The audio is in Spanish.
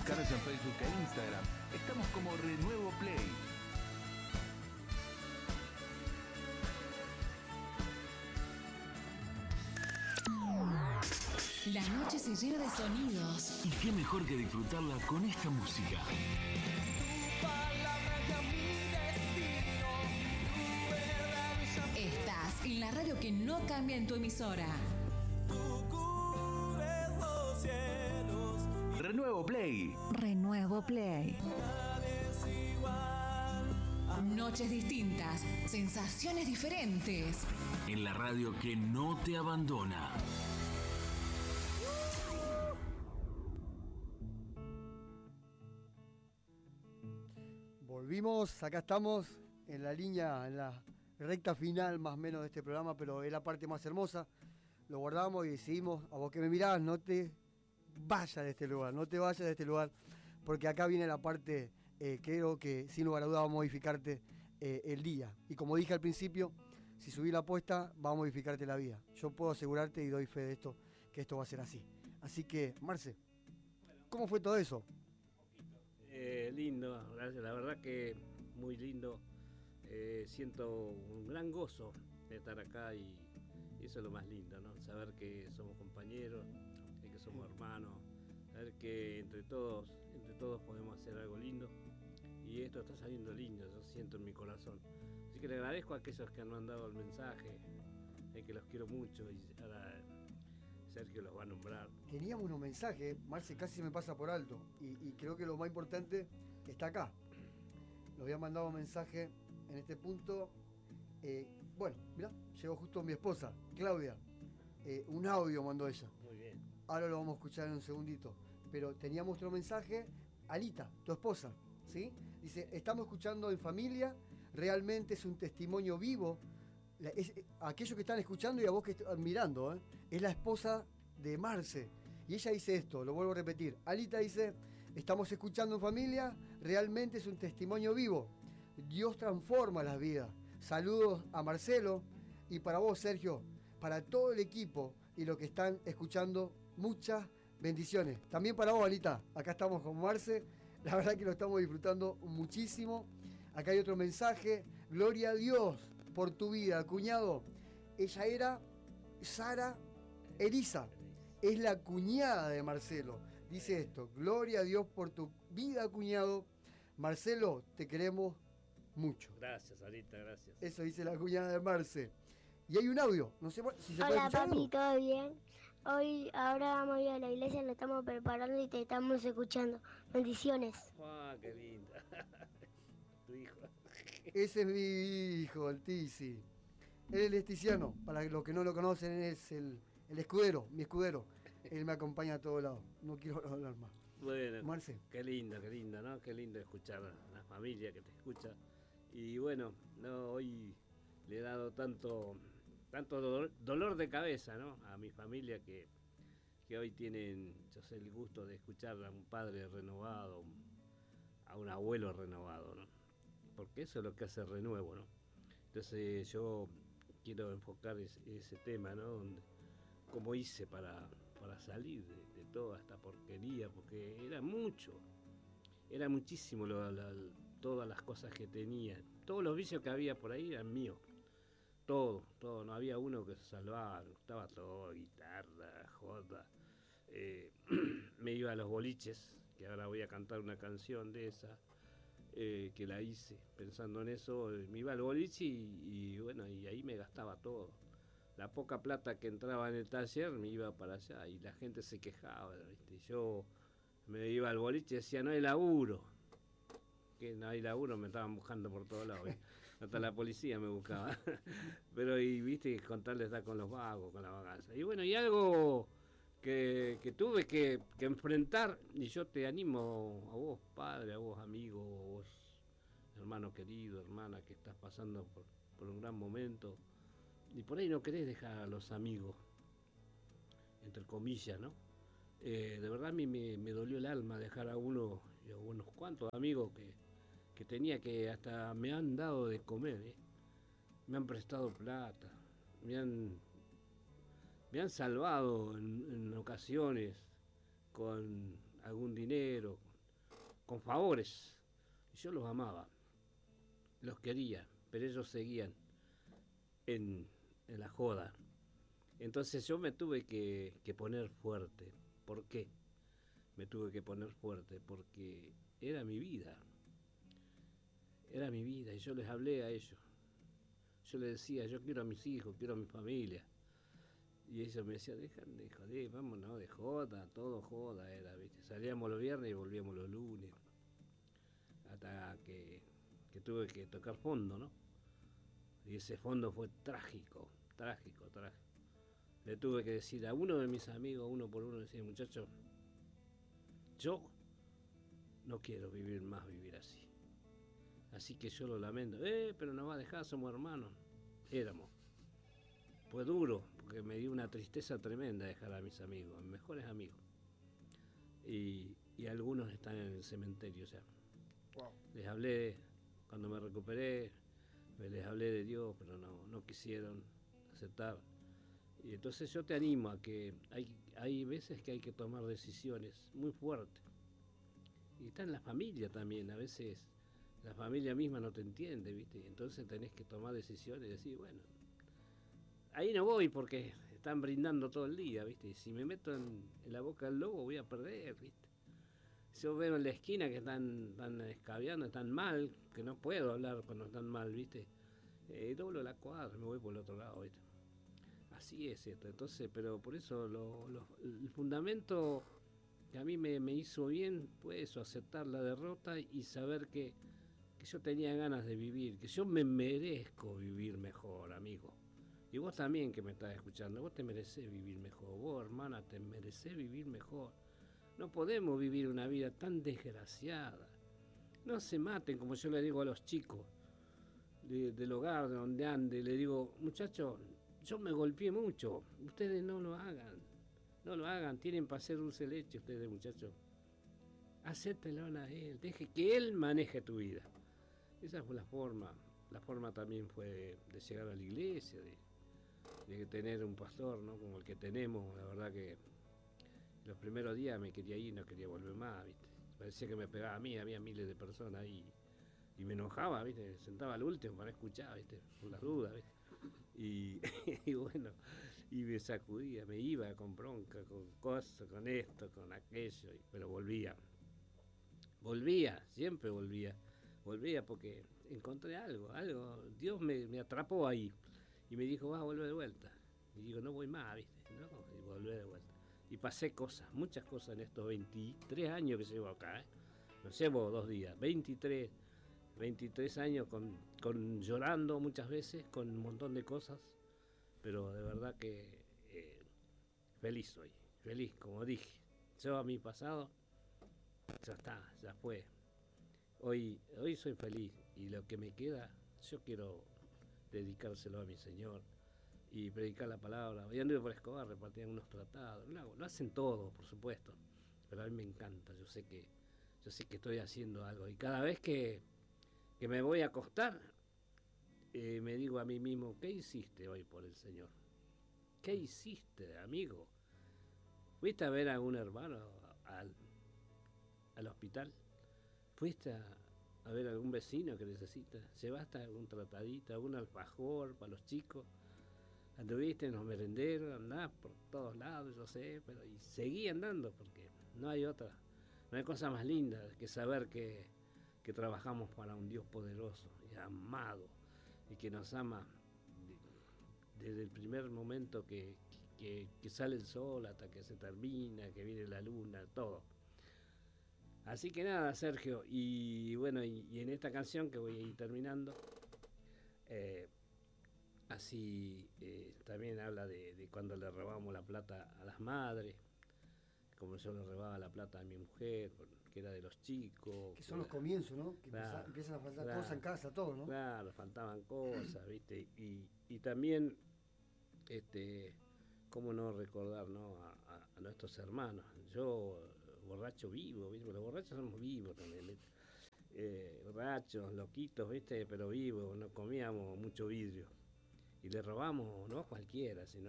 Buscanos en Facebook e Instagram. Estamos como Renuevo Play. La noche se llena de sonidos. Y qué mejor que disfrutarla con esta música. Estás en la radio que no cambia en tu emisora. Renuevo Play. Renuevo Play. Noches distintas, sensaciones diferentes. En la radio que no te abandona. Volvimos, acá estamos en la línea, en la recta final más o menos de este programa, pero es la parte más hermosa. Lo guardamos y decidimos, a vos que me mirás, no te vayas de este lugar, no te vayas de este lugar, porque acá viene la parte, creo que sin lugar a dudas va a modificarte el día. Y como dije al principio, si subí la apuesta, va a modificarte la vida. Yo puedo asegurarte y doy fe de esto, que esto va a ser así. Así que, Marce, ¿cómo fue todo eso? Lindo, gracias, la verdad que muy lindo. Siento un gran gozo de estar acá y eso es lo más lindo, ¿no? Saber que somos compañeros, que somos hermanos, saber que entre todos podemos hacer algo lindo y esto está saliendo lindo, yo siento en mi corazón. Así que le agradezco a aquellos que han mandado el mensaje, que los quiero mucho y ahora Sergio los va a nombrar. Teníamos unos mensajes, Marce casi me pasa por alto y creo que lo más importante está acá. Nos había mandado un mensaje en este punto. Bueno, mirá, llegó justo mi esposa, Claudia. Un audio mandó ella. Muy bien. Ahora lo vamos a escuchar en un segundito. Pero teníamos otro mensaje. Alita, tu esposa, ¿sí? Dice, estamos escuchando en familia, realmente es un testimonio vivo. Aquellos que están escuchando y a vos que están mirando, es la esposa de Marce. Y ella dice esto, lo vuelvo a repetir. Alita dice, estamos escuchando en familia, realmente es un testimonio vivo. Dios transforma las vidas. Saludos a Marcelo y para vos, Sergio, para todo el equipo y los que están escuchando, muchas bendiciones. También para vos, Alita, acá estamos con Marce, la verdad que lo estamos disfrutando muchísimo. Acá hay otro mensaje, gloria a Dios por tu vida, cuñado. Ella era Sara Elisa, es la cuñada de Marcelo. Dice esto, gloria a Dios por tu vida, cuñado. Marcelo, te queremos mucho. Gracias, Sarita, gracias. Eso dice la cuñada de Marce. Y hay un audio, no sé si se puede Hola, escuchar. papi, ¿todo bien? Ahora vamos a ir a la iglesia, nos estamos preparando y te estamos escuchando. Bendiciones. Qué linda. Tu hijo. Ese es mi hijo, el Tizi. Él es Tiziano, para los que no lo conocen, es el escudero, mi escudero. Él me acompaña a todos lados. No quiero hablar más. Bueno, Marce. qué lindo, ¿no? Qué lindo escuchar a la familia que te escucha. Y bueno, no, hoy le he dado tanto dolor de cabeza, ¿no? A mi familia que hoy tienen, yo sé, el gusto de escuchar a un padre renovado, a un abuelo renovado, ¿no? Porque eso es lo que hace renuevo, ¿no? Entonces yo quiero enfocar ese tema, ¿no? Donde, cómo hice para salir de toda esta porquería, porque era muchísimo todas las cosas que tenía, todos los vicios que había por ahí eran míos, todo, no había uno que se salvaba, estaba todo, guitarra, joda, me iba a los boliches, que ahora voy a cantar una canción de esa, que la hice pensando en eso, me iba al boliche y bueno, y ahí me gastaba todo. La poca plata que entraba en el taller me iba para allá y la gente se quejaba, ¿viste? Yo me iba al boliche y decía, no hay laburo. Que no hay laburo, me estaban buscando por todos lados, ¿viste? Hasta la policía me buscaba. Pero, y viste, con tal de estar con los vagos, con la bagaza. Y bueno, y algo que tuve que enfrentar, y yo te animo a vos, padre, a vos, amigo, a vos, hermano querido, hermana, que estás pasando por un gran momento. Y por ahí no querés dejar a los amigos, entre comillas, ¿no? De verdad a mí me dolió el alma dejar a unos cuantos amigos que tenía, que hasta me han dado de comer, ¿eh? Me han prestado plata, me han salvado en ocasiones con algún dinero, con favores. Y yo los amaba, los quería, pero ellos seguían en la joda. Entonces yo me tuve que poner fuerte. ¿Por qué? Me tuve que poner fuerte porque era mi vida. Era mi vida y yo les hablé a ellos. Yo les decía, yo quiero a mis hijos, quiero a mi familia. Y ellos me decían, dejan de joder, vámonos de joda, todo joda era, ¿viste? Salíamos los viernes y volvíamos los lunes. Hasta que tuve que tocar fondo, ¿no? Y ese fondo fue trágico, trágico, trágico. Le tuve que decir a uno de mis amigos, uno por uno, decir, muchacho, yo no quiero vivir así. Así que yo lo lamento. Pero nos va a dejar, somos hermanos. Éramos. Fue duro, porque me dio una tristeza tremenda dejar a mis amigos, a mis mejores amigos. Y algunos están en el cementerio ya. Wow. Les hablé, cuando me recuperé, les hablé de Dios, pero no quisieron aceptar. Y entonces yo te animo a que hay veces que hay que tomar decisiones muy fuertes. Y está en la familia también, a veces la familia misma no te entiende, ¿viste? Entonces tenés que tomar decisiones y decir, bueno, ahí no voy porque están brindando todo el día, ¿viste? Y si me meto en la boca del lobo voy a perder, ¿viste? Si yo veo en la esquina que están escabeando, están mal, que no puedo hablar cuando están mal, ¿viste? Doblo la cuadra, me voy por el otro lado, ¿viste? Así es esto, entonces, pero por eso el fundamento que a mí me hizo bien fue eso, aceptar la derrota y saber que yo tenía ganas de vivir, que yo me merezco vivir mejor, amigo. Y vos también que me estás escuchando, vos te merecés vivir mejor, vos hermana te merecés vivir mejor. No podemos vivir una vida tan desgraciada. No se maten, como yo le digo a los chicos del hogar de donde ande, le digo, muchachos, yo me golpeé mucho, ustedes no lo hagan, no lo hagan, tienen para hacer dulce leche ustedes, muchachos. Hacértelo a él, deje que él maneje tu vida. Esa fue la forma también fue de llegar a la iglesia, de tener un pastor, ¿no? Como el que tenemos. La verdad que los primeros días me quería ir, no quería volver más, ¿viste? Parecía que me pegaba a mí, había miles de personas ahí y me enojaba, ¿viste? Sentaba al último para escuchar, ¿viste? Por las dudas, ¿viste? Y bueno, y me sacudía, me iba con bronca, con cosas, con esto, con aquello, pero volvía, siempre volvía porque encontré algo, Dios me atrapó ahí y me dijo, vas a volver de vuelta. Y digo, no voy más, ¿viste? No, y volví de vuelta. Y pasé cosas, muchas cosas en estos 23 años que llevo acá, ¿eh? No llevo 2 días, 23 años con llorando muchas veces, con un montón de cosas, pero de verdad que feliz soy, feliz, como dije. Yo a mi pasado, ya está, ya fue. Hoy soy feliz y lo que me queda, yo quiero dedicárselo a mi Señor y predicar la palabra. Hoy anduve por Escobar, repartían unos tratados, lo hacen todo, por supuesto, pero a mí me encanta, yo sé que estoy haciendo algo y cada vez que me voy a acostar, me digo a mí mismo, ¿qué hiciste hoy por el Señor? ¿Qué hiciste, amigo? ¿Fuiste a ver a un hermano al hospital? ¿Fuiste a ver a algún vecino que necesita? ¿Llevaste algún tratadito, algún alfajor para los chicos? Anduviste en los merenderos, andás por todos lados, yo sé, pero y seguí andando porque no hay cosa más linda que saber que trabajamos para un Dios poderoso y amado y que nos ama desde el primer momento que sale el sol hasta que se termina, que viene la luna, todo. Así que nada, Sergio, y bueno, y en esta canción que voy a ir terminando, también habla de cuando le robamos la plata a las madres, como yo le robaba la plata a mi mujer, que era de los chicos. Que son los comienzos, ¿no? Que claro, empiezan a faltar cosas en casa, todo, ¿no? Claro, faltaban cosas, ¿viste? Y también, cómo no recordar, ¿no? A nuestros hermanos. Yo, borracho vivo, ¿viste? Los borrachos somos vivos también, ¿viste? Borrachos, loquitos, ¿viste? Pero vivos, no comíamos mucho vidrio. Y le robamos, no a cualquiera, sino